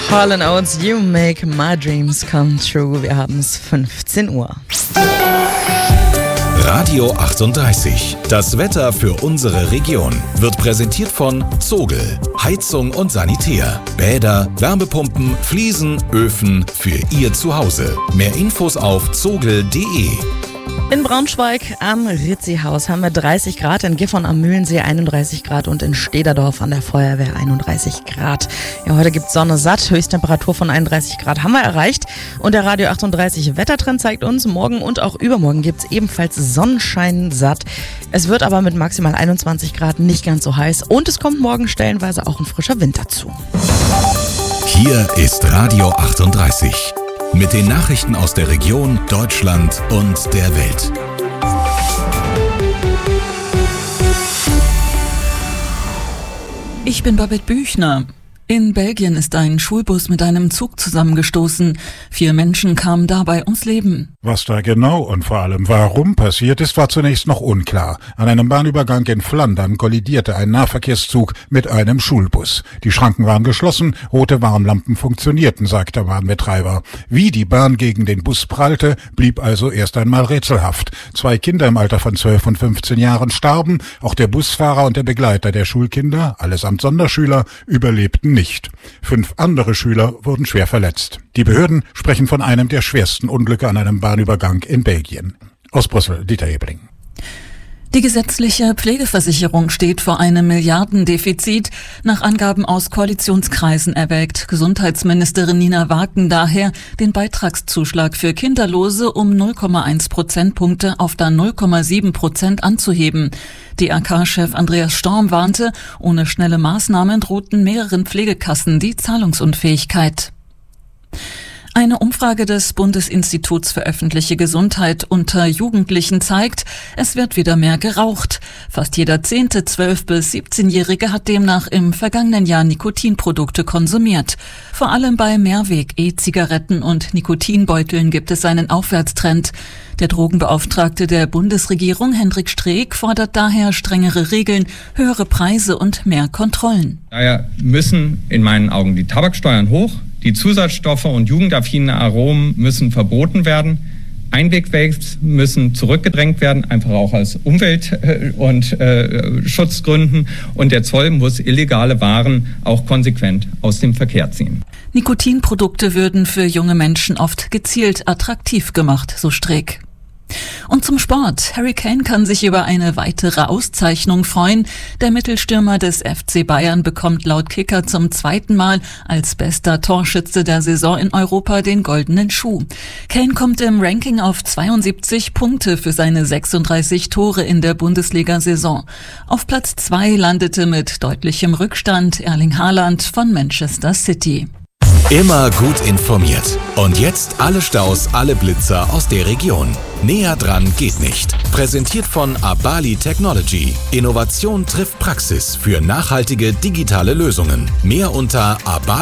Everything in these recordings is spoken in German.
Hall & Oates, You Make My Dreams Come True. Wir haben es 15 Uhr. Radio 38. Das Wetter für unsere Region wird präsentiert von Zogl. Heizung und Sanitär. Bäder, Wärmepumpen, Fliesen, Öfen für Ihr Zuhause. Mehr Infos auf zogl.de. In Braunschweig am Ritzi-Haus haben wir 30 Grad, in Gifhorn am Mühlensee 31 Grad und in Stederdorf an der Feuerwehr 31 Grad. Ja, heute gibt's Sonne satt, Höchsttemperatur von 31 Grad haben wir erreicht. Und der Radio 38 Wettertrend zeigt uns, morgen und auch übermorgen gibt's ebenfalls Sonnenschein satt. Es wird aber mit maximal 21 Grad nicht ganz so heiß und es kommt morgen stellenweise auch ein frischer Wind dazu. Hier ist Radio 38. Mit den Nachrichten aus der Region, Deutschland und der Welt. Ich bin Babette Büchner. In Belgien ist ein Schulbus mit einem Zug zusammengestoßen. 4 Menschen kamen dabei ums Leben. Was da genau und vor allem warum passiert ist, war zunächst noch unklar. An einem Bahnübergang in Flandern kollidierte ein Nahverkehrszug mit einem Schulbus. Die Schranken waren geschlossen, rote Warnlampen funktionierten, sagt der Bahnbetreiber. Wie die Bahn gegen den Bus prallte, blieb also erst einmal rätselhaft. 2 Kinder im Alter von 12 und 15 Jahren starben. Auch der Busfahrer und der Begleiter der Schulkinder, allesamt Sonderschüler, überlebten nicht. 5 andere Schüler wurden schwer verletzt. Die Behörden sprechen von einem der schwersten Unglücke an einem Bahnübergang in Belgien. Aus Brüssel, Dieter Ebling. Die gesetzliche Pflegeversicherung steht vor einem Milliardendefizit. Nach Angaben aus Koalitionskreisen erwägt Gesundheitsministerin Nina Waken daher, den Beitragszuschlag für Kinderlose um 0,1 Prozentpunkte auf dann 0,7% anzuheben. DRK-Chef Andreas Storm warnte, ohne schnelle Maßnahmen drohten mehreren Pflegekassen die Zahlungsunfähigkeit. Eine Umfrage des Bundesinstituts für öffentliche Gesundheit unter Jugendlichen zeigt, es wird wieder mehr geraucht. Fast jeder 10. 12- bis 17-Jährige hat demnach im vergangenen Jahr Nikotinprodukte konsumiert. Vor allem bei Mehrweg, E-Zigaretten und Nikotinbeuteln gibt es einen Aufwärtstrend. Der Drogenbeauftragte der Bundesregierung, Hendrik Streeck, fordert daher strengere Regeln, höhere Preise und mehr Kontrollen. Daher müssen in meinen Augen die Tabaksteuern hoch. Die Zusatzstoffe und jugendaffine Aromen müssen verboten werden. Einwegvapes müssen zurückgedrängt werden, einfach auch aus Umwelt- und Schutzgründen. Und der Zoll muss illegale Waren auch konsequent aus dem Verkehr ziehen. Nikotinprodukte würden für junge Menschen oft gezielt attraktiv gemacht, so Streeck. Und zum Sport. Harry Kane kann sich über eine weitere Auszeichnung freuen. Der Mittelstürmer des FC Bayern bekommt laut Kicker zum 2. Mal als bester Torschütze der Saison in Europa den goldenen Schuh. Kane kommt im Ranking auf 72 Punkte für seine 36 Tore in der Bundesliga-Saison. Auf Platz 2 landete mit deutlichem Rückstand Erling Haaland von Manchester City. Immer gut informiert. Und jetzt alle Staus, alle Blitzer aus der Region. Näher dran geht nicht. Präsentiert von Abali Technology. Innovation trifft Praxis für nachhaltige digitale Lösungen. Mehr unter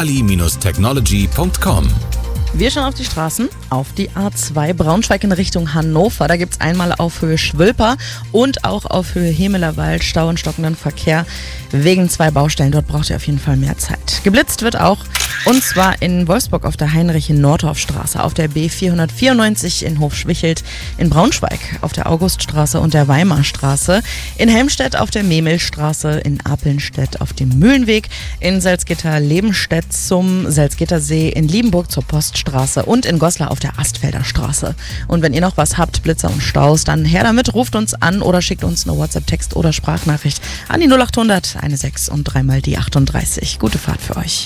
abali-technology.com. Wir schauen auf die Straßen, auf die A2 Braunschweig in Richtung Hannover. Da gibt's einmal auf Höhe Schwülper und auch auf Höhe Hemelerwald Stau und stockenden Verkehr wegen 2 Baustellen. Dort braucht ihr auf jeden Fall mehr Zeit. Geblitzt wird auch, und zwar in Wolfsburg auf der Heinrich-Nordhoff-Straße, auf der B494 in Hofschwichelt, in Braunschweig auf der Auguststraße und der Weimarstraße, in Helmstedt auf der Memilstraße, in Apelnstedt auf dem Mühlenweg, in Salzgitter-Lebenstedt zum Salzgittersee, in Liebenburg zur Poststraße und in Goslar auf der Astfelder Straße. Und wenn ihr noch was habt, Blitzer und Staus, dann her damit, ruft uns an oder schickt uns eine WhatsApp-Text oder Sprachnachricht an die 0800 16 und 3 mal die 38. Gute Fahrt für euch.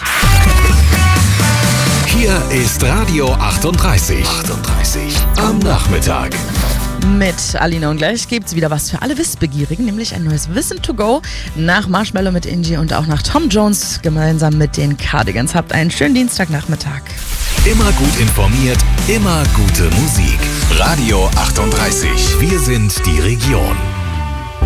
Hier ist Radio 38. Am Nachmittag. Mit Alina, und gleich gibt's wieder was für alle Wissbegierigen, nämlich ein neues Wissen to go nach Marshmallow mit Ingie und auch nach Tom Jones gemeinsam mit den Cardigans. Habt einen schönen Dienstagnachmittag. Immer gut informiert, immer gute Musik. Radio 38. Wir sind die Region.